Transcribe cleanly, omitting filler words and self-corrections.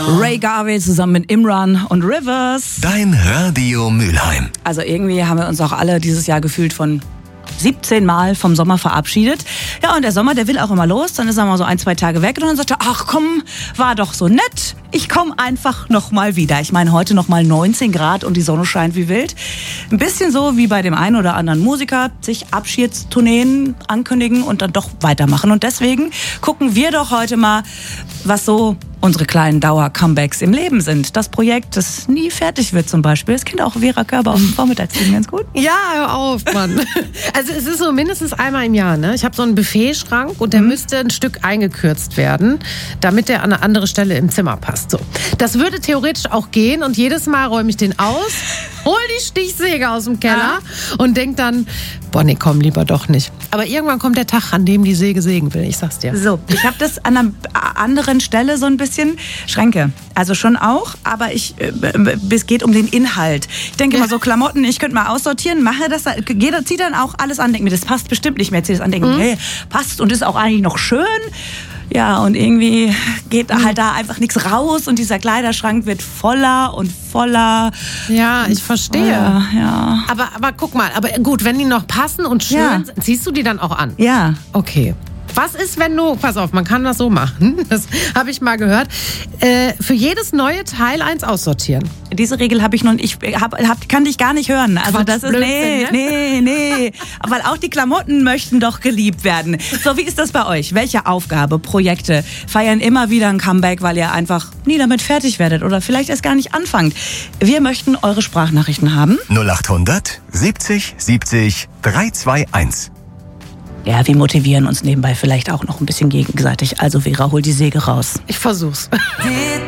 Ray Garvey zusammen mit Imran und Rivers. Dein Radio Mülheim. Also irgendwie haben wir uns auch alle dieses Jahr gefühlt von 17 Mal vom Sommer verabschiedet. Ja, und der Sommer, der will auch immer los. Dann ist er mal so 1-2 Tage weg und dann sagt er, ach komm, war doch so nett. Ich komme einfach noch mal wieder. Ich meine, heute noch mal 19 Grad und die Sonne scheint wie wild. Ein bisschen so wie bei dem einen oder anderen Musiker, sich Abschiedstourneen ankündigen und dann doch weitermachen. Und deswegen gucken wir doch heute mal, was so unsere kleinen Dauer-Comebacks im Leben sind. Das Projekt, das nie fertig wird zum Beispiel. Das kennt auch Vera Körber auf dem Vormittagsteam ganz gut. Ja, hör auf, Mann. Also es ist so mindestens einmal im Jahr, ne? Ich habe so einen Buffetschrank und der müsste ein Stück eingekürzt werden, damit der an eine andere Stelle im Zimmer passt. So. Das würde theoretisch auch gehen und jedes Mal räume ich den aus, hol die Stichsäge aus dem Keller und denk dann, boah, nee, komm, lieber doch nicht. Aber irgendwann kommt der Tag, an dem die Säge sägen will, ich sag's dir. So, ich habe das an einer anderen Stelle so ein bisschen Schränke. Also schon auch, aber es geht um den Inhalt. Ich denke mal so Klamotten, ich könnte mal aussortieren, mache das, zieht dann auch alles an, denke mir, das passt bestimmt nicht mehr, ziehe das an, denke mir, hey, passt und ist auch eigentlich noch schön. Ja, und irgendwie geht halt da einfach nichts raus und dieser Kleiderschrank wird voller und voller. Ja, ich verstehe. Ja. Aber guck mal, aber gut, wenn die noch passen und schön sind, ziehst du die dann auch an? Ja. Okay. Was ist, wenn du, pass auf, man kann das so machen, das habe ich mal gehört, für jedes neue Teil eins aussortieren. Diese Regel habe ich noch nicht, kann ich gar nicht hören. Also Quatsch, das ist, Blödsinn, nee. Weil auch die Klamotten möchten doch geliebt werden. So, wie ist das bei euch? Welche Aufgabe, Projekte feiern immer wieder ein Comeback, weil ihr einfach nie damit fertig werdet oder vielleicht erst gar nicht anfangt? Wir möchten eure Sprachnachrichten haben. 0800 70 70 321. Ja, wir motivieren uns nebenbei vielleicht auch noch ein bisschen gegenseitig. Also Vera, hol die Säge raus. Ich versuch's.